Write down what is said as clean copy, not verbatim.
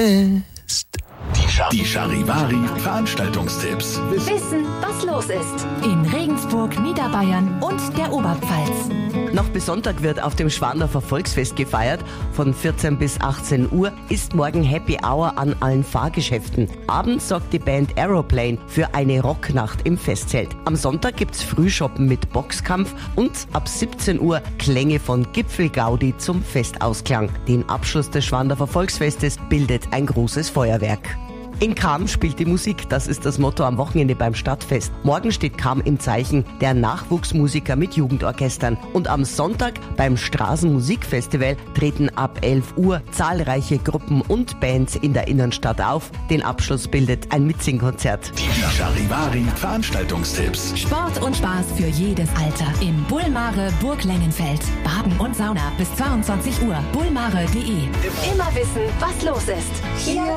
Volksfest. Die Charivari Veranstaltungstipps. Wissen, was los ist. In Regensburg, Niederbayern und der Oberpfalz. Noch bis Sonntag wird auf dem Schwandorfer Volksfest gefeiert. Von 14 bis 18 Uhr ist morgen Happy Hour an allen Fahrgeschäften. Abends sorgt die Band Aeroplane für eine Rocknacht im Festzelt. Am Sonntag gibt's Frühshoppen mit Boxkampf und ab 17 Uhr Klänge von Gipfelgaudi zum Festausklang. Den Abschluss des Schwandorfer Volksfestes bildet ein großes Feuerwerk. In Cham spielt die Musik, das ist das Motto am Wochenende beim Stadtfest. Morgen steht Cham im Zeichen der Nachwuchsmusiker mit Jugendorchestern. Und am Sonntag beim Straßenmusikfestival treten ab 11 Uhr zahlreiche Gruppen und Bands in der Innenstadt auf. Den Abschluss bildet ein Mitsingkonzert. Die Charivari Veranstaltungstipps. Sport und Spaß für jedes Alter. Im Bullmare Burg Lengenfeld. Baden und Sauna bis 22 Uhr. bullmare.de. Immer wissen, was los ist. Hier